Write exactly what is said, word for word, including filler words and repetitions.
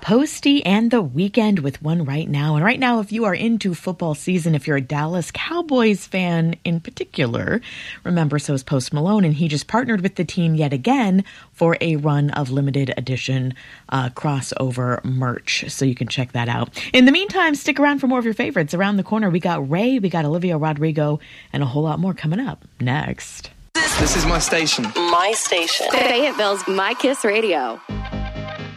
Posty and The Weeknd with one right now. And right now, if you are into football season, if you're a Dallas Cowboys fan in particular, remember, so is Post Malone, and he just partnered with the team yet again for a run of limited edition uh, crossover merch. So you can check that out. In the meantime, stick around for more of your favorites. Around the corner, we got Ray, we got Olivia Rodrigo, and a whole lot more coming up next. This is my station. My station. Fayetteville's My Kiss Radio.